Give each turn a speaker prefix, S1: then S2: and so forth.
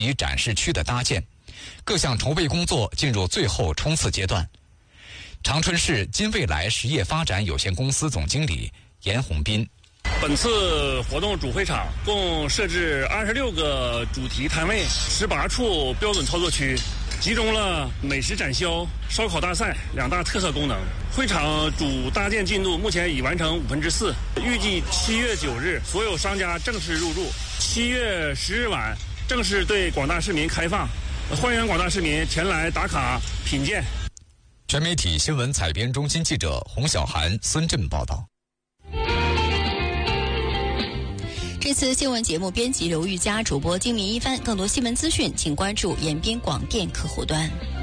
S1: 与展示区的搭建，各项筹备工作进入最后冲刺阶段。长春市金未来实业发展有限公司总经理严宏斌。
S2: 本次活动主会场共设置26个主题摊位，18处标准操作区，集中了美食展销、烧烤大赛2大特色功能。会场主搭建进度目前已完成4%，预计7月9日所有商家正式入驻，7月10日晚正式对广大市民开放，欢迎广大市民前来打卡品鉴。
S1: 全媒体新闻采编中心记者洪小涵、孙振报道。
S3: 这次新闻节目编辑刘玉佳，主播精明一番。更多新闻资讯，请关注延边广电客户端。